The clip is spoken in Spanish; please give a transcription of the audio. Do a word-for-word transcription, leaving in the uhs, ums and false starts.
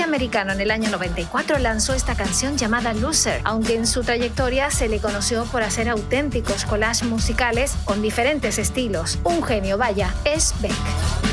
americano en el año noventa y cuatro lanzó esta canción llamada Loser, aunque en su trayectoria se le conoció por hacer auténticos collages musicales con diferentes estilos. Un genio, vaya, es Beck.